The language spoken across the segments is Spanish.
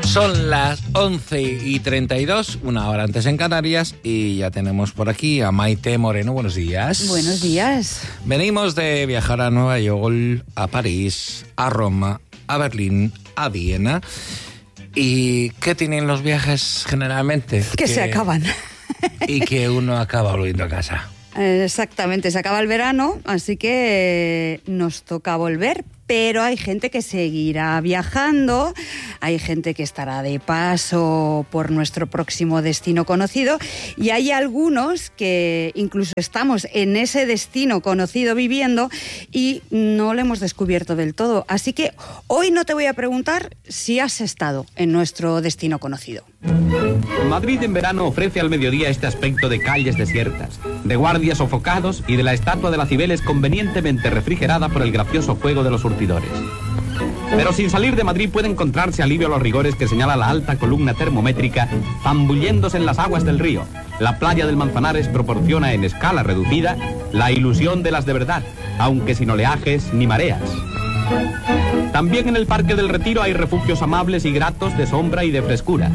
Son las 11:32, una hora antes en Canarias, y ya tenemos por aquí a Maite Moreno. Buenos días. Buenos días. Venimos de viajar a Nueva York, a París, a Roma, a Berlín, a Viena. ¿Y qué tienen los viajes generalmente? Que se acaban. Y que uno acaba volviendo a casa. Exactamente, se acaba el verano, así que nos toca volver. Pero hay gente que seguirá viajando, hay gente que estará de paso por nuestro próximo destino conocido y hay algunos que incluso estamos en ese destino conocido viviendo y no lo hemos descubierto del todo. Así que hoy no te voy a preguntar si has estado en nuestro destino conocido. Madrid en verano ofrece al mediodía este aspecto de calles desiertas, de guardias sofocados y de la estatua de la Cibeles convenientemente refrigerada por el gracioso fuego de los surtidores. Pero sin salir de Madrid puede encontrarse alivio a los rigores que señala la alta columna termométrica zambulléndose en las aguas del río. La playa del Manzanares proporciona en escala reducida la ilusión de las de verdad, aunque sin oleajes ni mareas. También en el Parque del Retiro hay refugios amables y gratos de sombra y de frescura.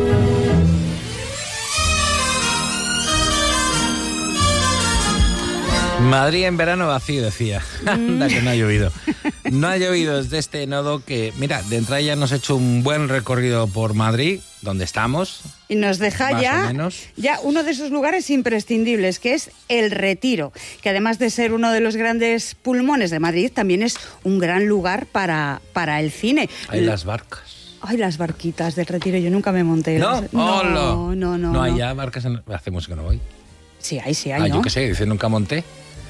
Madrid en verano vacío, decía. Anda, que no ha llovido. No ha llovido desde este nodo que, mira, de entrada ya nos ha hecho un buen recorrido por Madrid, donde estamos. Y nos deja ya uno de esos lugares imprescindibles, que es el Retiro, que además de ser uno de los grandes pulmones de Madrid, también es un gran lugar para el cine. Hay las barcas. Ay, las barquitas del Retiro, yo nunca me monté. ¿No? No. ¿No hay ya barcas? Hace mucho que no voy. Sí hay, ¿no? Yo qué sé, dice nunca monté.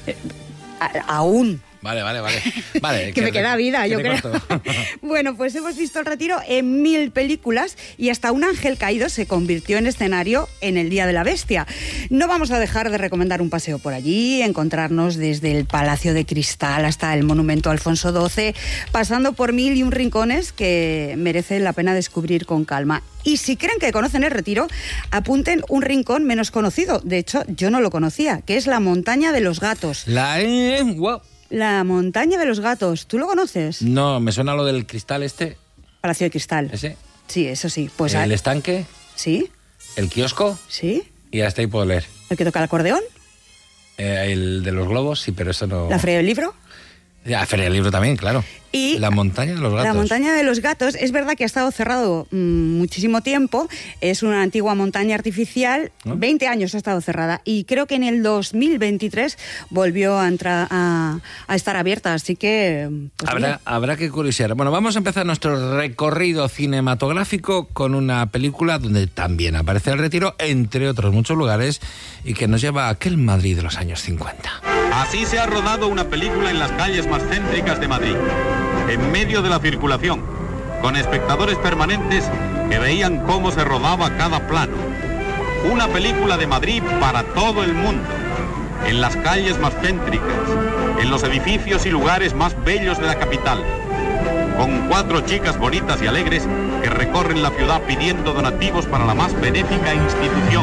Aún. Vale. que me queda vida, yo creo. Bueno, pues hemos visto el Retiro en 1000 películas y hasta Un ángel caído se convirtió en escenario en El Día de la Bestia. No vamos a dejar de recomendar un paseo por allí, encontrarnos desde el Palacio de Cristal hasta el Monumento a Alfonso XII, pasando por 1001 rincones que merecen la pena descubrir con calma. Y si creen que conocen el Retiro, apunten un rincón menos conocido. De hecho, yo no lo conocía, que es la Montaña de los Gatos. La Montaña de los Gatos, ¿tú lo conoces? No, me suena lo del cristal este. Palacio de Cristal. ¿Ese? Sí, eso sí. Pues ¿El estanque? Sí. ¿El kiosco? Sí. Y hasta ahí puedo leer. ¿El que toca el acordeón? El de los globos, sí, pero eso no... ¿La Feria del Libro? La Feria del Libro también, claro. Y la Montaña de los Gatos. La Montaña de los Gatos, es verdad que ha estado cerrado muchísimo tiempo, es una antigua montaña artificial, 20 años ha estado cerrada y creo que en el 2023 volvió a estar abierta, así que... Pues habrá que curiosear. Bueno, vamos a empezar nuestro recorrido cinematográfico con una película donde también aparece el Retiro, entre otros muchos lugares, y que nos lleva a aquel Madrid de los años 50. Así se ha rodado una película en las calles más céntricas de Madrid, en medio de la circulación, con espectadores permanentes que veían cómo se rodaba cada plano. Una película de Madrid para todo el mundo, en las calles más céntricas, en los edificios y lugares más bellos de la capital, con 4 chicas bonitas y alegres que recorren la ciudad pidiendo donativos para la más benéfica institución.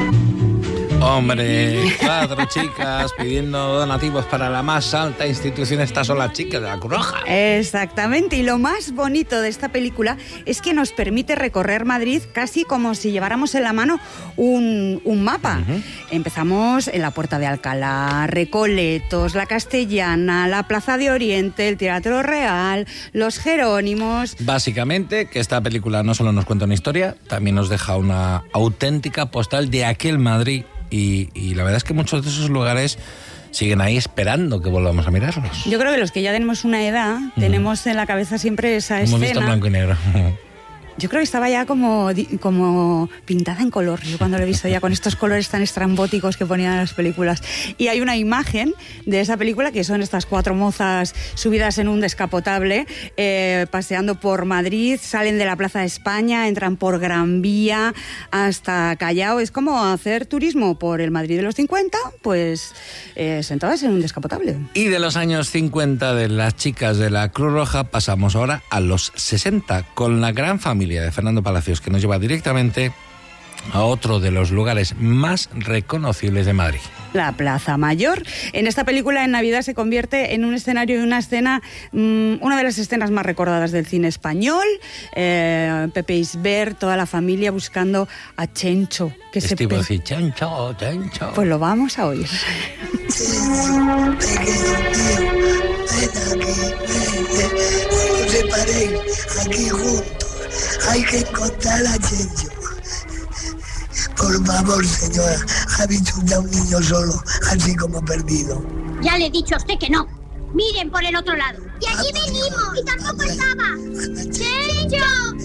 Hombre, 4 chicas pidiendo donativos para la más alta institución. Estas son las chicas de la Cruz Roja. Exactamente, y lo más bonito de esta película es que nos permite recorrer Madrid casi como si lleváramos en la mano un mapa. Empezamos en la Puerta de Alcalá, Recoletos, la Castellana, la Plaza de Oriente, el Teatro Real, los Jerónimos. Básicamente, que esta película no solo nos cuenta una historia, también nos deja una auténtica postal de aquel Madrid. Y la verdad es que muchos de esos lugares siguen ahí esperando que volvamos a mirarlos. Yo creo que los que ya tenemos una edad, tenemos en la cabeza siempre esa escena. Hemos visto blanco y negro. Yo creo que estaba ya como pintada en color. Yo cuando lo he visto ya con estos colores tan estrambóticos que ponían en las películas. Y hay una imagen de esa película que son estas 4 mozas subidas en un descapotable, paseando por Madrid, salen de la Plaza de España, entran por Gran Vía hasta Callao. Es como hacer turismo por el Madrid de los 50, pues sentadas en un descapotable. Y de los años 50 de las chicas de la Cruz Roja pasamos ahora a los 60 con La gran familia de Fernando Palacios, que nos lleva directamente a otro de los lugares más reconocibles de Madrid. la Plaza Mayor. En esta película, en Navidad, se convierte en un escenario y una escena, una de las escenas más recordadas del cine español. Pepe Isbert, toda la familia buscando a Chencho. Que es tipo decir, Chencho, Chencho. Pues lo vamos a oír. Chencho, pequeño tío, ven aquí, ven, no se paren aquí juntos. Hay que encontrar a Chencho. Por favor, señora, ha visto ya un niño solo, así como perdido. Ya le he dicho a usted que no. Miren por el otro lado. Y allí venimos, y tampoco estaba. ¡Chencho!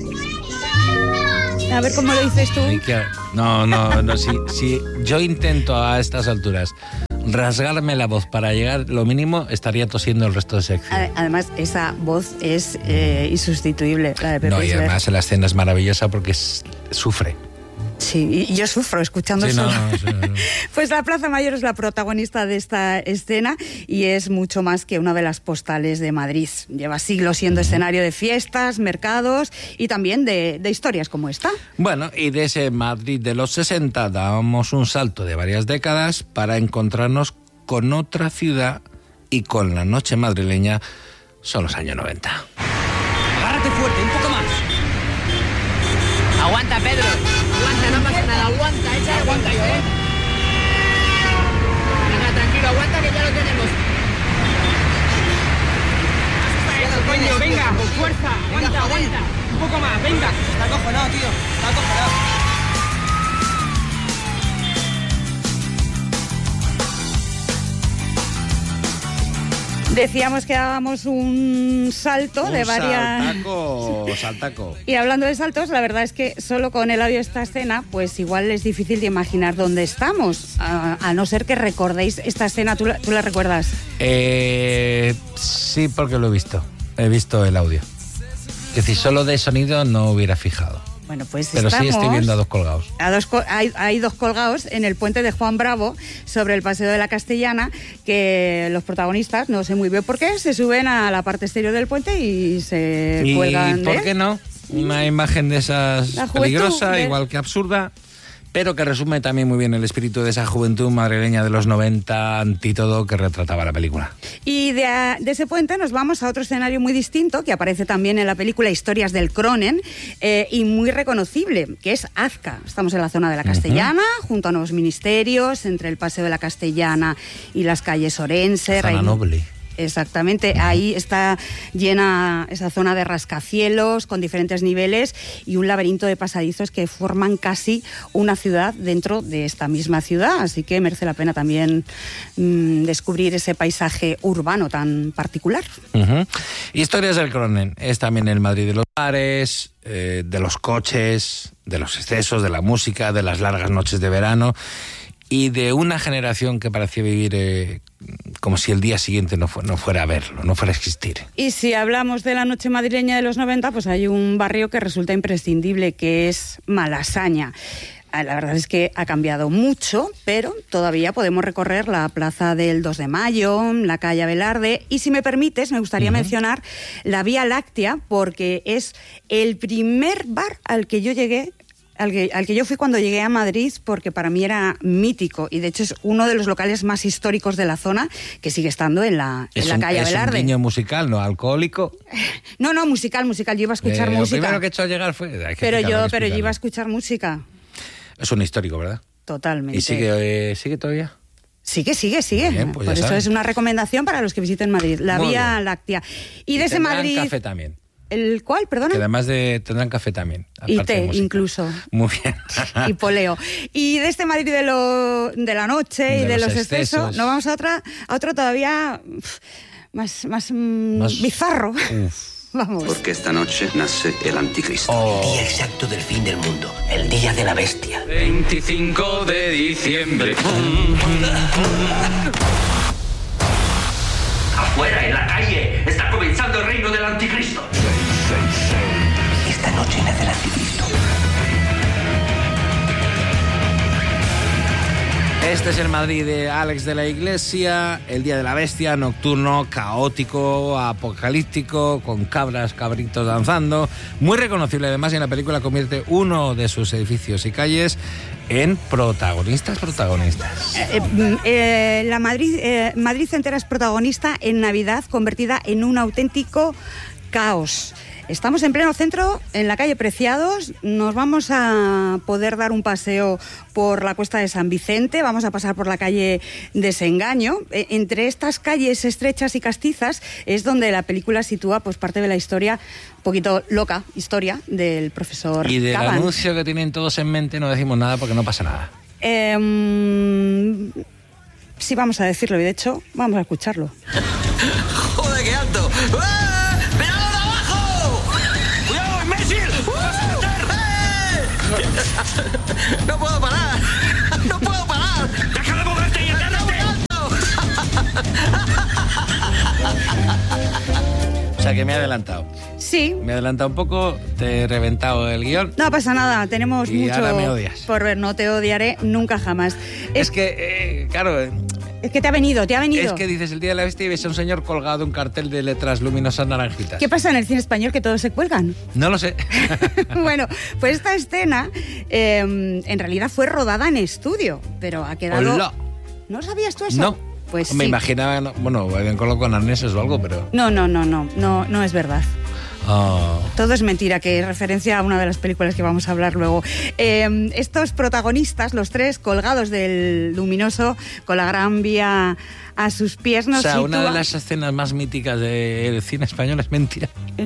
A ver cómo lo dices tú. No, si yo intento a estas alturas rasgarme la voz para llegar, lo mínimo estaría tosiendo el resto de sección. Además, esa voz es insustituible, la de Pepe No, y Isbert. además la escena es maravillosa porque sufre. Sí, y yo sufro escuchando eso. Sí. Pues la Plaza Mayor es la protagonista de esta escena y es mucho más que una de las postales de Madrid. Lleva siglos siendo escenario de fiestas, mercados y también de historias como esta. Bueno, y de ese Madrid de los 60 damos un salto de varias décadas para encontrarnos con otra ciudad y con la noche madrileña. Son los años 90. Agárrate fuerte, un poco más. Aguanta, Pedro. Aguanta, no pasa nada. Aguanta, aguanta yo, Venga, tranquilo, aguanta que ya lo tenemos. Eso, coño, venga, con fuerza. Aguanta. Un poco más, venga. Está acojonado, tío. Está acojonado. Decíamos que dábamos un salto de varias... Saltaco. Y hablando de saltos, la verdad es que solo con el audio de esta escena, pues igual es difícil de imaginar dónde estamos, a no ser que recordéis esta escena. ¿Tú la recuerdas? Sí, porque lo he visto. He visto el audio. Es decir, solo de sonido no hubiera fijado. Bueno, pues pero sí estoy viendo a dos colgados. Hay dos colgados en el puente de Juan Bravo, sobre el Paseo de la Castellana, que los protagonistas, no sé muy bien por qué, se suben a la parte exterior del puente y se cuelgan. ¿Y por qué no? Una imagen de esas peligrosa, igual que absurda, pero que resume también muy bien el espíritu de esa juventud madrileña de los 90, ante todo, que retrataba la película. Y de ese puente nos vamos a otro escenario muy distinto, que aparece también en la película Historias del Cronen, y muy reconocible, que es Azca. Estamos en la zona de la Castellana, junto a nuevos ministerios, entre el Paseo de la Castellana y las calles Orense. Zona noble. Exactamente, ahí está llena esa zona de rascacielos con diferentes niveles y un laberinto de pasadizos que forman casi una ciudad dentro de esta misma ciudad, así que merece la pena también descubrir ese paisaje urbano tan particular. Historias del Cronen es también el Madrid de los bares, de los coches, de los excesos, de la música, de las largas noches de verano y de una generación que parecía vivir como si el día siguiente no fuera a verlo, no fuera a existir. Y si hablamos de la noche madrileña de los 90, pues hay un barrio que resulta imprescindible, que es Malasaña. La verdad es que ha cambiado mucho, pero todavía podemos recorrer la Plaza del 2 de Mayo, la calle Abelarde, y si me permites, me gustaría mencionar la Vía Láctea, porque es el primer bar al que yo llegué, al que yo fui cuando llegué a Madrid, porque para mí era mítico y de hecho es uno de los locales más históricos de la zona, que sigue estando en la calle Abelarde. Es un guiño musical, ¿no? ¿Alcohólico? No, musical, yo iba a escuchar música. Lo primero que he hecho al llegar fue... Pero yo iba a escuchar música. Es un histórico, ¿verdad? Totalmente. ¿Y sigue todavía? Sigue. Bien, pues por eso saben. Es una recomendación para los que visiten Madrid, la Vía Láctea. Y de ese Madrid... café también. ¿El cuál, perdona? Que además tendrán café también. Y té, incluso. Muy bien. Y poleo. Y de este Madrid de la noche y de los excesos, nos vamos a otro todavía más bizarro. Vamos. Porque esta noche nace el anticristo. El día exacto del fin del mundo. El día de la bestia. 25 de diciembre. Afuera, en la calle, está comenzando el reino del anticristo. Esta noche nace el anticristo. Este es el Madrid de Alex de la Iglesia, el Día de la Bestia, nocturno, caótico, apocalíptico, con cabras, cabritos danzando. Muy reconocible además, y en la película convierte uno de sus edificios y calles en protagonistas. La Madrid entera es protagonista en Navidad, convertida en un auténtico caos. Estamos en pleno centro, en la calle Preciados. Nos vamos a poder dar un paseo por la Cuesta de San Vicente. Vamos a pasar por la calle Desengaño. Entre estas calles estrechas y castizas es donde la película sitúa pues parte de la historia, un poquito loca, historia del profesor Y del Caban. anuncio que tienen todos en mente no decimos nada porque no pasa nada. Sí, vamos a decirlo, y de hecho vamos a escucharlo. ¡Joder, qué alto! ¡Ah! ¡Mirad de abajo! ¡Cuidado, imbécil! ¡No puedo parar! ¡No puedo parar! ¡Deja de moverte y agárrate! O sea que me he adelantado. Sí. Me he adelantado un poco, te he reventado el guión. No pasa nada, tenemos Y mucho ahora me odias. por ver. No te odiaré nunca jamás. Es que, claro, Es que te ha venido. es que dices el Día de la Bestia y ves a un señor colgado de un cartel de letras luminosas naranjitas. ¿Qué pasa en el cine español que todos se cuelgan? No lo sé. Bueno, pues esta escena en realidad fue rodada en estudio, pero ha quedado... Hola. ¿No sabías tú eso? No. Pues Me sí. imaginaba, bueno, habían colocado con arneses o algo, pero... No es verdad. Oh. Todo es mentira, que es referencia a una de las películas que vamos a hablar luego. Estos protagonistas, los tres colgados del luminoso, con la Gran Vía a sus pies, nos O sea, una sitúa- de las escenas más míticas del cine español es mentira.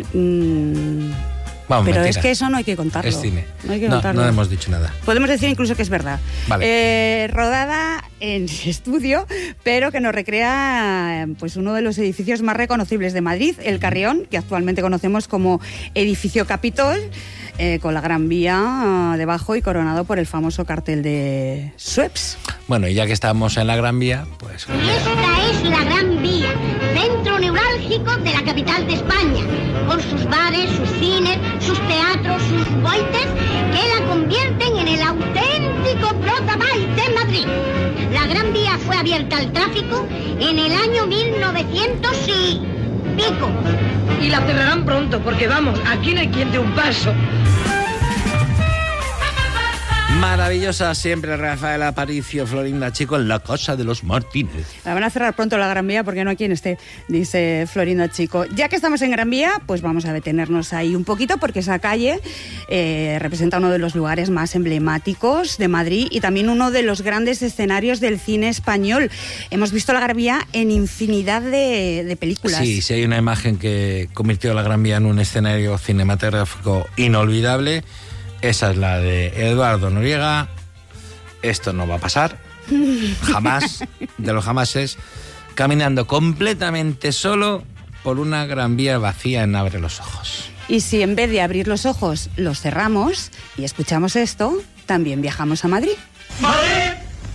Pero mentira. es que eso no hay que contarlo. Es cine. No hay que contarlo. No hemos dicho nada. Podemos decir incluso que es verdad. Vale. Rodada en estudio, pero que nos recrea pues uno de los edificios más reconocibles de Madrid, el Carrión, que actualmente conocemos como Edificio Capitol, con la Gran Vía debajo y coronado por el famoso cartel de Sueps. Bueno, y ya que estamos en la Gran Vía, pues... Y esta es la Gran Vía, centro neurálgico de la capital de España, con sus bares, sus cines, sus teatros, sus boites, que la convierten en el auténtico Protamal de Madrid. La Gran Vía fue abierta al tráfico en el año 1900 y pico. Y la cerrarán pronto, porque vamos, aquí no hay quien dé un paso. Maravillosa siempre Rafael Aparicio, Florinda Chico en la Casa de los Martínez. La van a cerrar pronto la Gran Vía porque no hay quien esté, dice Florinda Chico. Ya que estamos en Gran Vía, pues vamos a detenernos ahí un poquito porque esa calle representa uno de los lugares más emblemáticos de Madrid y también uno de los grandes escenarios del cine español. Hemos visto la Gran Vía en infinidad de películas. Sí, sí hay una imagen que convirtió a la Gran Vía en un escenario cinematográfico inolvidable. Esa es la de Eduardo Noriega. Esto no va a pasar. Jamás, de los jamases. Caminando completamente solo por una Gran Vía vacía en Abre los Ojos. Y si en vez de abrir los ojos los cerramos y escuchamos esto, también viajamos a Madrid. ¡Madrid!